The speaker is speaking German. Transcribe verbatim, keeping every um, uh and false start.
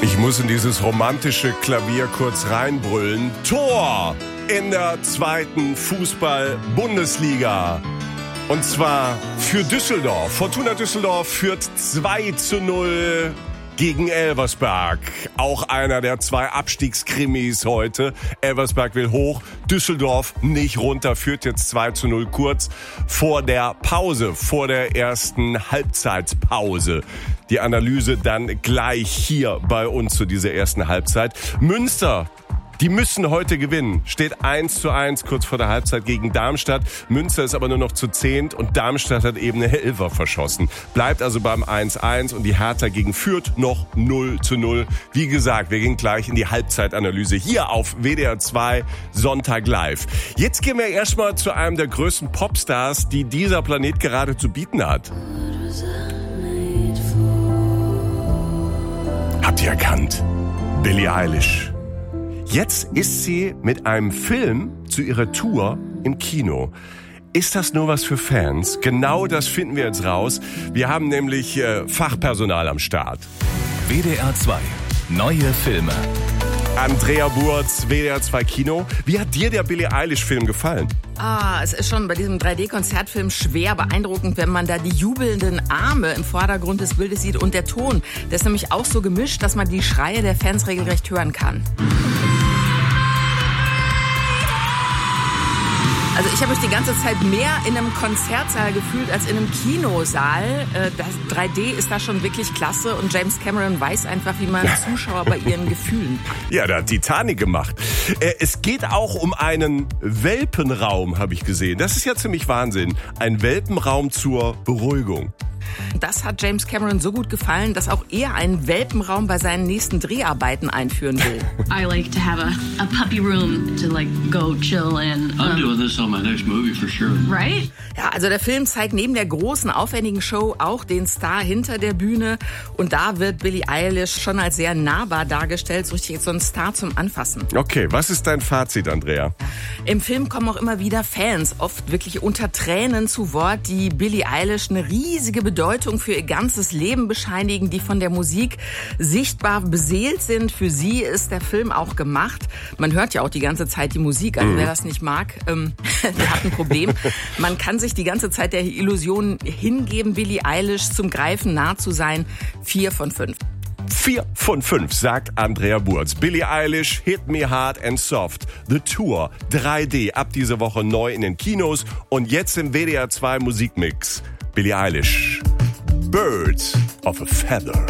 Ich muss in dieses romantische Klavier kurz reinbrüllen. Tor in der zweiten Fußball-Bundesliga. Und zwar für Düsseldorf. Fortuna Düsseldorf führt zwei zu null gegen Elversberg. Auch einer der zwei Abstiegskrimis heute. Elversberg will hoch, Düsseldorf nicht runter, führt jetzt zwei zu null kurz vor der Pause, vor der ersten Halbzeitpause. Die Analyse dann gleich hier bei uns zu dieser ersten Halbzeit. Münster, die müssen heute gewinnen. Steht eins zu eins kurz vor der Halbzeit gegen Darmstadt. Münster ist aber nur noch zu zehnt und Darmstadt hat eben eine Elfer verschossen. Bleibt also beim eins eins und die Hertha gegen Fürth noch null zu null. Wie gesagt, wir gehen gleich in die Halbzeitanalyse hier auf W D R zwei Sonntag live. Jetzt gehen wir erstmal zu einem der größten Popstars, die dieser Planet gerade zu bieten hat. Habt ihr erkannt? Billie Eilish. Jetzt ist sie mit einem Film zu ihrer Tour im Kino. Ist das nur was für Fans? Genau das finden wir jetzt raus. Wir haben nämlich äh, Fachpersonal am Start. W D R zwei. Neue Filme. Andrea Burz, W D R zwei Kino. Wie hat dir der Billie Eilish-Film gefallen? Ah, es ist schon bei diesem drei D-Konzertfilm schwer beeindruckend, wenn man da die jubelnden Arme im Vordergrund des Bildes sieht und der Ton. Der ist nämlich auch so gemischt, dass man die Schreie der Fans regelrecht hören kann. Also ich habe mich die ganze Zeit mehr in einem Konzertsaal gefühlt als in einem Kinosaal. Das drei D ist da schon wirklich klasse und James Cameron weiß einfach, wie man Zuschauer bei ihren Gefühlen packt. Ja, der hat Titanic gemacht. Es geht auch um einen Welpenraum, habe ich gesehen. Das ist ja ziemlich Wahnsinn. Ein Welpenraum zur Beruhigung. Das hat James Cameron so gut gefallen, dass auch er einen Welpenraum bei seinen nächsten Dreharbeiten einführen will. I like to have a, a puppy room to like go chill in. Um, I'm doing this on my next movie for sure. Right? Ja, also der Film zeigt neben der großen, aufwendigen Show auch den Star hinter der Bühne. Und da wird Billie Eilish schon als sehr nahbar dargestellt, so richtig so ein Star zum Anfassen. Okay, was ist dein Fazit, Andrea? Im Film kommen auch immer wieder Fans, oft wirklich unter Tränen zu Wort, die Billie Eilish eine riesige Bedeutung für ihr ganzes Leben bescheinigen, die von der Musik sichtbar beseelt sind. Für sie ist der Film auch gemacht. Man hört ja auch die ganze Zeit die Musik, also wer das nicht mag, ähm, der hat ein Problem. Man kann sich die ganze Zeit der Illusion hingeben, Billie Eilish zum Greifen nah zu sein. Vier von fünf. Vier von fünf, sagt Andrea Burz. Billie Eilish, Hit Me Hard and Soft. The Tour, drei D, ab dieser Woche neu in den Kinos und jetzt im W D R zwei Musikmix. Billie Eilish, Birds of a Feather.